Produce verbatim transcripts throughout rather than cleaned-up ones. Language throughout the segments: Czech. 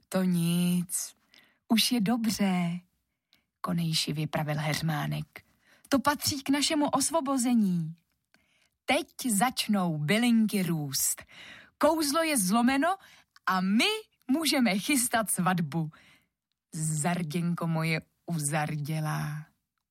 To nic, už je dobře, konejšivě pravil Heřmánek. To patří k našemu osvobození. Teď začnou bylinky růst. Kouzlo je zlomeno a my můžeme chystat svatbu. Zarděnko moje uzardělá.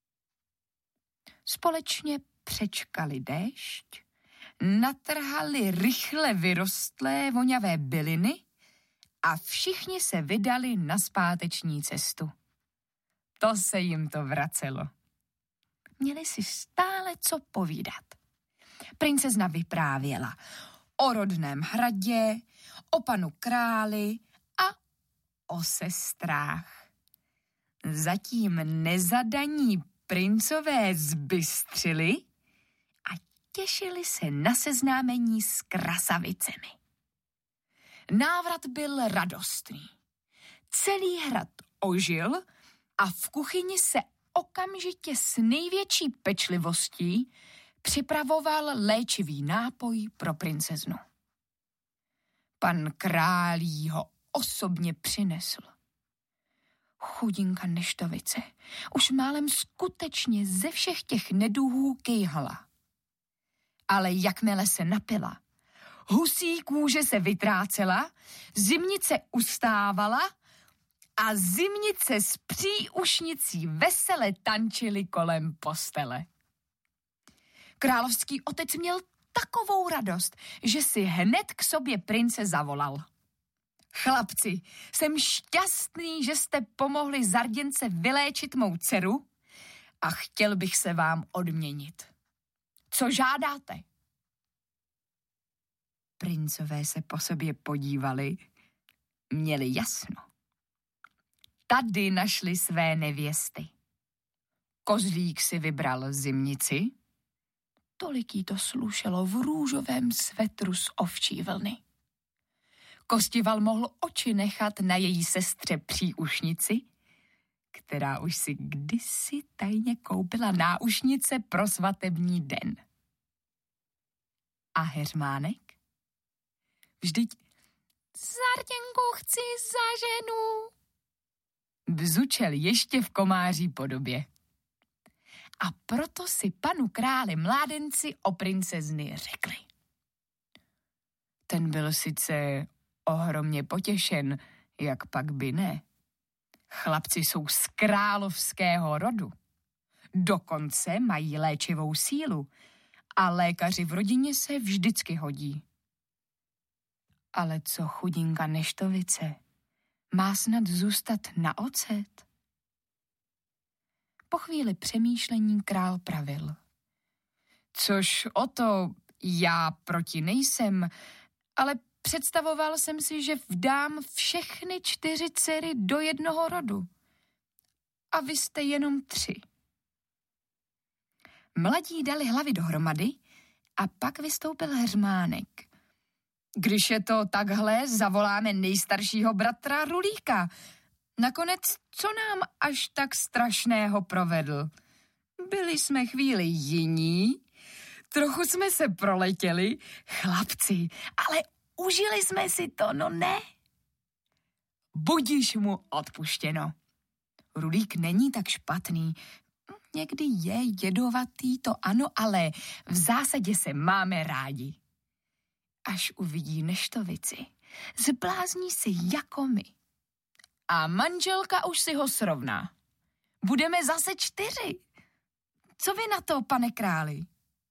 Společně přečkali déšť, natrhali rychle vyrostlé voňavé byliny a všichni se vydali na zpáteční cestu. To se jim to vracelo. Měli si stále co povídat. Princezna vyprávěla o rodném hradě, o panu králi a o sestrách. Zatím nezadaní princové zbystřili a těšili se na seznámení s krasavicemi. Návrat byl radostný. Celý hrad ožil a v kuchyni se okamžitě s největší pečlivostí připravoval léčivý nápoj pro princeznu. Pan král jí ho osobně přinesl. Chudinka neštovice už málem skutečně ze všech těch neduhů kejhala. Ale jakmile se napila, husí kůže se vytrácela, zimnice ustávala a zimnice s příušnicí vesele tančily kolem postele. Královský otec měl takovou radost, že si hned k sobě prince zavolal. Chlapci, jsem šťastný, že jste pomohli Zarděnce vyléčit mou dceru a chtěl bych se vám odměnit. Co žádáte? Princové se po sobě podívali, měli jasno. Tady našli své nevěsty. Kozlík si vybral zimnici, tolik jí to slušelo v růžovém svetru z ovčí vlny. Kostival mohl oči nechat na její sestře příušnici, která už si kdysi tajně koupila náušnice pro svatební den. A Heřmánek? Vždyť Zarděnku chci za ženu, bzučel ještě v komáří podobě. A proto si panu králi mládenci o princezny řekli. Ten byl sice ohromně potěšen, jak pak by ne. Chlapci jsou z královského rodu. Dokonce mají léčivou sílu a lékaři v rodině se vždycky hodí. Ale co chudinka neštovice, má snad zůstat na ocet? Po chvíli přemýšlení král pravil. Což o to já proti nejsem, ale představoval jsem si, že vdám všechny čtyři dcery do jednoho rodu. A vy jste jenom tři. Mladí dali hlavy dohromady a pak vystoupil Heřmánek. Když je to takhle, zavoláme nejstaršího bratra Rulíka. Nakonec, co nám až tak strašného provedl? Byli jsme chvíli jiní, trochu jsme se proletěli, chlapci, ale užili jsme si to, no ne? Budiž mu odpuštěno. Rulík není tak špatný, někdy je jedovatý, to ano, ale v zásadě se máme rádi. Až uvidí neštovici, zblázní si jako my. A manželka už si ho srovná. Budeme zase čtyři. Co vy na to, pane králi?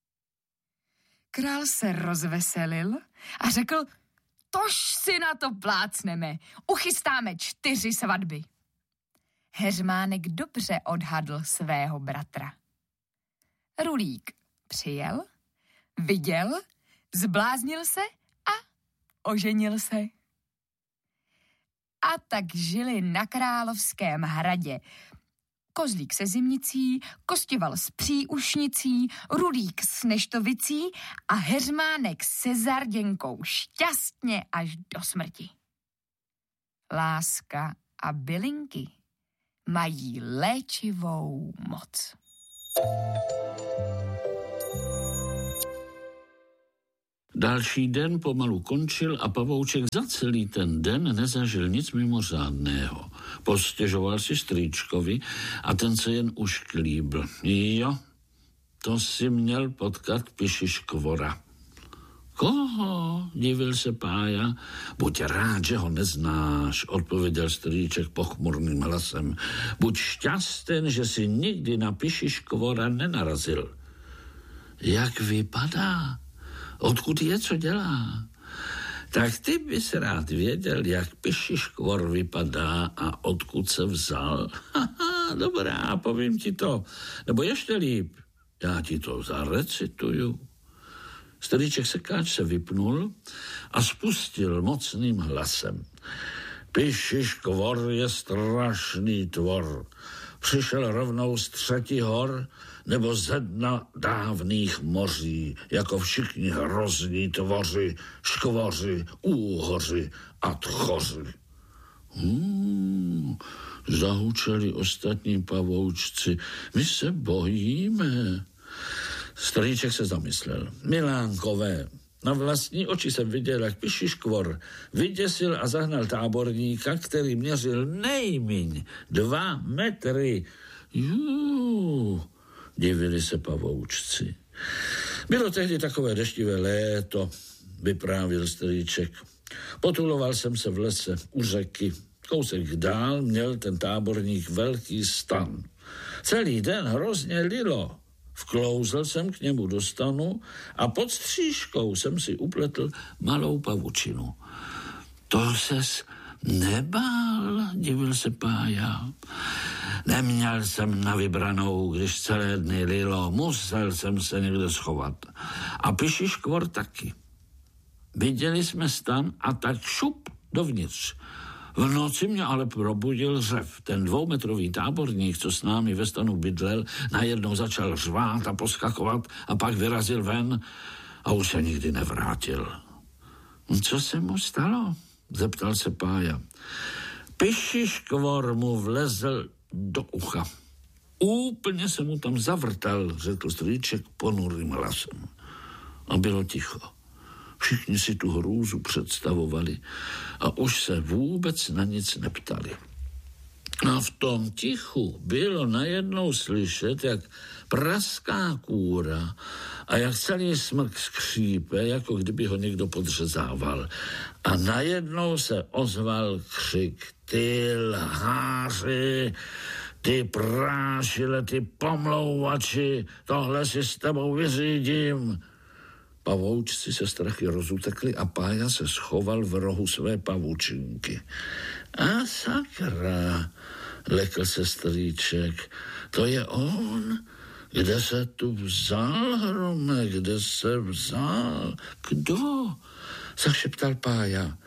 Král se rozveselil a řekl, tož si na to plácneme, uchystáme čtyři svatby. Heřmánek dobře odhadl svého bratra. Rulík přijel, viděl, zbláznil se a oženil se. A tak žili na královském hradě. Kozlík se zimnicí, Kostival s příušnicí, Rulík s neštovicí a Heřmánek se Zarděnkou šťastně až do smrti. Láska a bylinky mají léčivou moc. Další den pomalu končil a pavouček za celý ten den nezažil nic mimořádného. Postěžoval si strýčkovi a ten se jen ušklíbl. Jo, to si měl potkat Pišiškvora. Koho? Divil se Pája. Buď rád, že ho neznáš, odpověděl strýček pochmurným hlasem. Buď šťasten, že si nikdy na Pišiškvora nenarazil. Jak vypadá? Odkud je, co dělá? Tak ty bys rád věděl, jak Pišiškvor vypadá a odkud se vzal. Haha, dobrá, povím ti to. Nebo ještě líp, já ti to zarecituju. Strýček sekáč se vypnul a spustil mocným hlasem. Pišiškvor je strašný tvor. Přišel rovnou z třetí hor nebo ze dna dávných moří, jako všichni hrozní tvoři, škvoři, úhoři a tchoři. Hmm, zahučeli ostatní pavoučci. My se bojíme. Strýček se zamyslel. Milánkové, na vlastní oči jsem viděl, jak Pišiškvor vyděsil a zahnal táborníka, který měřil nejmíň dva metry. Jú, divili se pavoučci. Bylo tehdy takové deštivé léto, vyprávěl strýček. Potuloval jsem se v lese u řeky. Kousek dál měl ten táborník velký stan. Celý den hrozně lilo. Vklouzl jsem k němu do stanu a pod stříškou jsem si upletl malou pavučinu. To ses nebál, divil se Pája. Neměl jsem na vybranou, když celé dny lilo, musel jsem se někde schovat. A Pišiškvor taky. Viděli jsme stan a tak šup dovnitř. V noci mě ale probudil řev. Ten dvoumetrový táborník, co s námi ve stanu bydlel, najednou začal řvát a poskakovat a pak vyrazil ven a už se nikdy nevrátil. Co se mu stalo? Zeptal se Pája. Pišiškvor mu vlezl do ucha. Úplně se mu tam zavrtal, řekl strýček ponurým hlasem. A bylo ticho. Všichni si tu hrůzu představovali a už se vůbec na nic neptali. A v tom tichu bylo najednou slyšet, jak praská kůra a jak celý smrk skřípe, jako kdyby ho někdo podřezával. A najednou se ozval křik. Ty lháři, ty prášile, ty pomlouvači, tohle si s tebou vyřídím. Pavoučci se strachy rozutekli a Pája se schoval v rohu své pavučinky. A sakra, lekl se strýček, to je on. Kde se tu vzal, Hrome, kde se vzal? Kdo? Zašeptal Pája.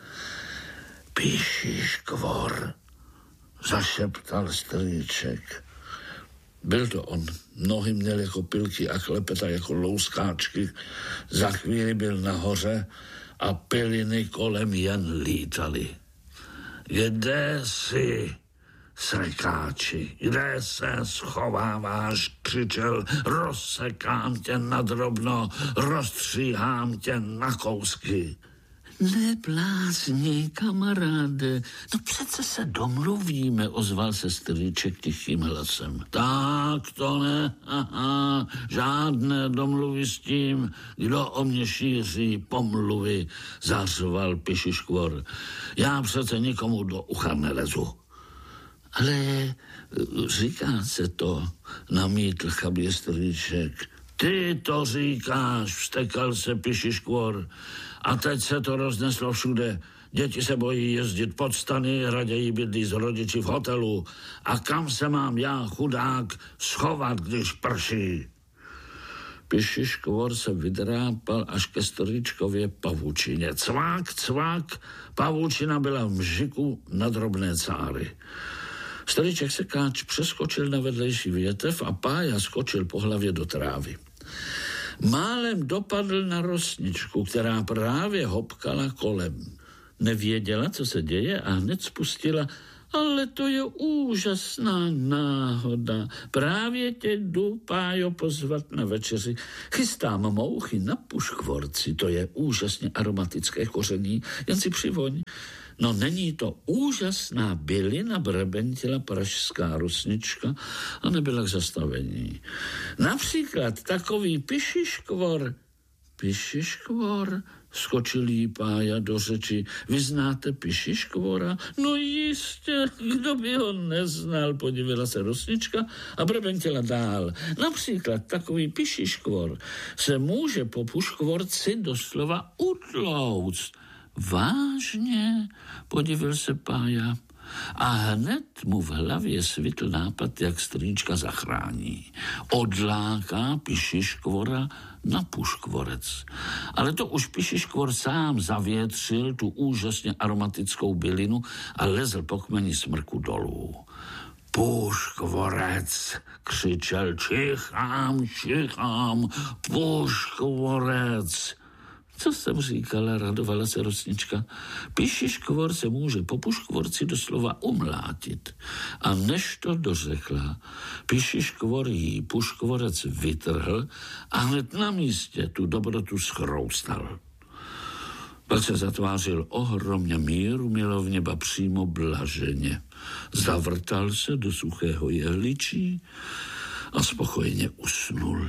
Pišiškvor, zašeptal strýček. Byl to on. Nohy měl jako pilky a chlepeta jako louskáčky. Za chvíli byl nahoře a piliny kolem jen lítaly. Kde jsi, sekáči? Kde se schováváš? Křičel. Rozsekám tě na drobno, rozstříhám tě na kousky. Neblázni, kamaráde, no přece se domluvíme, ozval se strýček tichým hlasem. Tak to ne, aha, žádné domluvy s tím, kdo o mě šíří pomluvy, zařval Pišiškvor. Já přece nikomu do ucha nelezu. Ale říká se to, namítl chabě strýček. Ty to říkáš, vztekal se Pišiškvor. A teď se to rozneslo všude. Děti se bojí jezdit pod stany, raději bydlí s rodiči v hotelu. A kam se mám já, chudák, schovat, když prší? Pišiškvor se vydrápal až ke strýčkově pavučině. Cvák, cvák, pavučina byla v mžiku na drobné cáry. Strýček sekáč přeskočil na vedlejší větev a Pája skočil po hlavě do trávy. Málem dopadl na rosničku, která právě hopkala kolem. Nevěděla, co se děje a hned spustila Ale to je úžasná náhoda. Právě tě jdu, Pájo, pozvat na večeři. Chystám mouchy na puškvorci. To je úžasně aromatické koření. Jen si přivoň. No není to úžasná bylina, brebentila pražská rosnička a nebyla k zastavení. Například takový pišiškvor. Pišiškvor? Skočil jí Pája do řeči. Vy znáte pišiškvora? No jistě, kdo by ho neznal, podívala se rosnička a brebentila dál. Například takový pišiškvor se může po puškvorci doslova utlouct. Vážně? Podívil se Pája. A hned mu v hlavě svitl nápad, jak strýčka zachrání. Odláká pišiškvora na puškvorec. Ale to už pišiškvor sám zavětřil tu úžasně aromatickou bylinu a lezl po kmeni smrku dolů. Puškvorec, křičel, čichám, čichám, puškvorec. Co jsem říkala, radovala se rosnička. Pišiškvor se může po puškvorci doslova umlátit. A než to dořekla, pišiškvor jí puškvorec vytrhl a hned na místě tu dobrotu schroustal. Pak se zatvářil ohromně míru milovně, ba přímo blaženě. Zavrtal se do suchého jehličí a spokojeně usnul.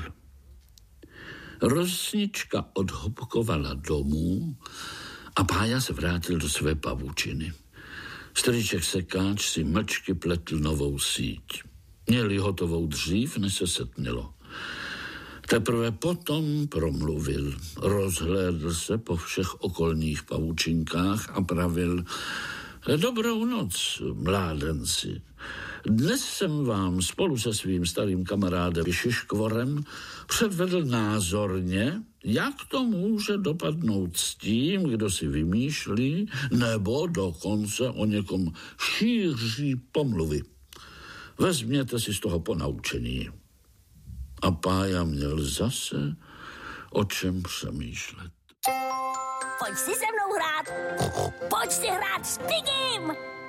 Rosnička odhopkovala domů a Pája se vrátil do své pavučiny. Strýček sekáč si mlčky pletl novou síť. Měli hotovou dřív, než se setnilo. Teprve potom promluvil, rozhlédl se po všech okolních pavučinkách a pravil: Dobrou noc, mládenci. Dnes jsem vám spolu se svým starým kamarádem Pišiškvorem předvedl názorně, jak to může dopadnout s tím, kdo si vymýšlí, nebo dokonce o někom šíří pomluvy. Vezměte si z toho ponaučení. A Pája měl zase o čem přemýšlet. Pojď si se mnou hrát. Pojď si hrát s Pigim.